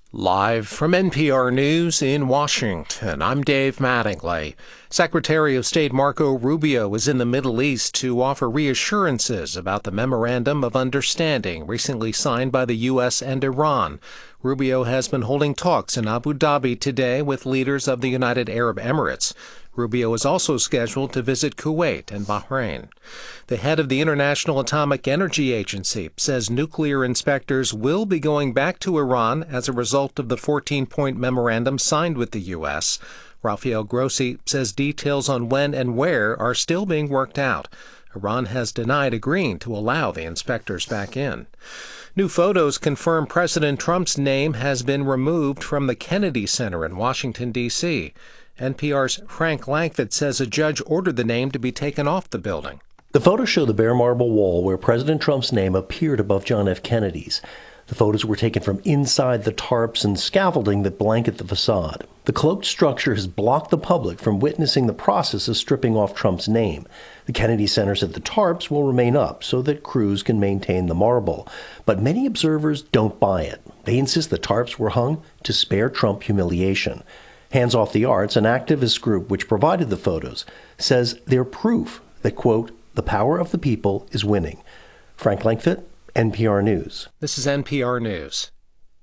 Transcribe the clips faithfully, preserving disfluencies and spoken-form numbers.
Live from N P R News in Washington, I'm Dave Mattingly. Secretary of State Marco Rubio is in the Middle East to offer reassurances about the Memorandum of Understanding recently signed by the U S and Iran. Rubio has been holding talks in Abu Dhabi today with leaders of the United Arab Emirates. Rubio is also scheduled to visit Kuwait and Bahrain. The head of the International Atomic Energy Agency says nuclear inspectors will be going back to Iran as a result of the fourteen-point memorandum signed with the U S. Rafael Grossi says details on when and where are still being worked out. Iran has denied agreeing to allow the inspectors back in. New photos confirm President Trump's name has been removed from the Kennedy Center in Washington, D C N P R's Frank Langfitt says a judge ordered the name to be taken off the building. The photos show the bare marble wall where President Trump's name appeared above John F. Kennedy's. The photos were taken from inside the tarps and scaffolding that blanket the facade. The cloaked structure has blocked the public from witnessing the process of stripping off Trump's name. The Kennedy Center said the tarps will remain up so that crews can maintain the marble. But many observers don't buy it. They insist the tarps were hung to spare Trump humiliation. Hands Off the Arts, an activist group which provided the photos, says they're proof that, quote, the power of the people is winning. Frank Langfitt, N P R News. This is N P R News.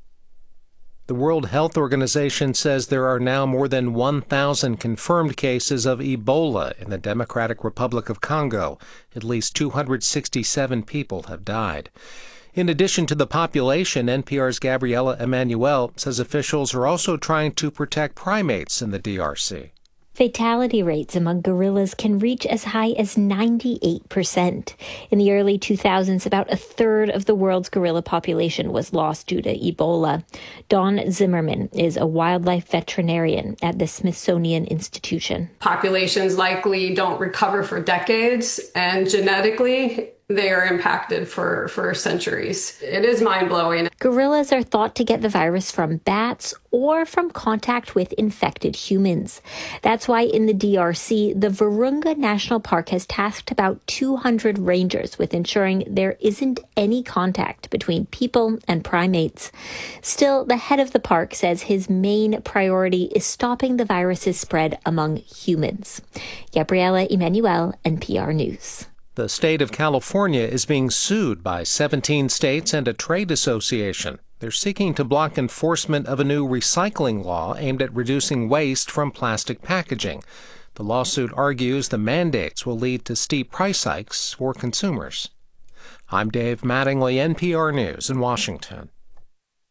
The World Health Organization says there are now more than one thousand confirmed cases of Ebola in the Democratic Republic of Congo. At least two hundred sixty-seven people have died. In addition to the population, N P R's Gabriela Emanuel says officials are also trying to protect primates in the D R C. Fatality rates among gorillas can reach as high as ninety-eight percent. In the early two thousands, about a third of the world's gorilla population was lost due to Ebola. Dawn Zimmerman is a wildlife veterinarian at the Smithsonian Institution. Populations likely don't recover for decades, and genetically, they are impacted for, for centuries. It is mind-blowing. Gorillas are thought to get the virus from bats or from contact with infected humans. That's why in the D R C, the Virunga National Park has tasked about two hundred rangers with ensuring there isn't any contact between people and primates. Still, the head of the park says his main priority is stopping the virus's spread among humans. Gabriela Emanuel, N P R News. The state of California is being sued by seventeen states and a trade association. They're seeking to block enforcement of a new recycling law aimed at reducing waste from plastic packaging. The lawsuit argues the mandates will lead to steep price hikes for consumers. I'm Dave Mattingly, N P R News in Washington.